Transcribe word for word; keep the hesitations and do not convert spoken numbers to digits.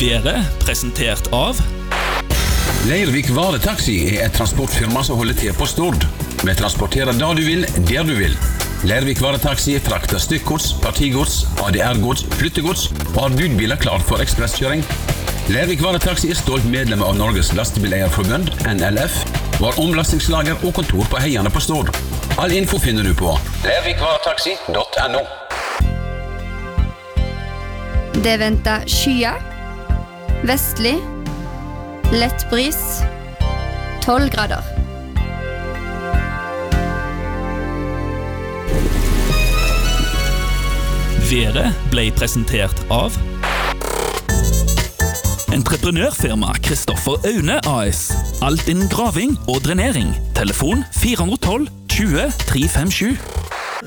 Været presentert av Leirvik Varetaxi er et transportfirma som holder til på Stord. Vi transporterer da du vil, der du vil. Leirvik Varetaxi frakter stykkgods, partigods, A D R-gods, flyttegods og har budbiler klar for ekspresskjøring. Leirvik Varetaxi er stolt medlem av Norges Lastebileierforbund, N L F, og har omlastingslager og kontor på Heiane på Stord. All info finner du på leirvik varetaxi punktum no. Det venter skyer, vestlig, lett bris, tolv grader. Været ble presentert av Entreprenørfirma Kristoffer Aune A S. Alt innen graving og drenering. Telefon fire ett to tjue tre fem sju.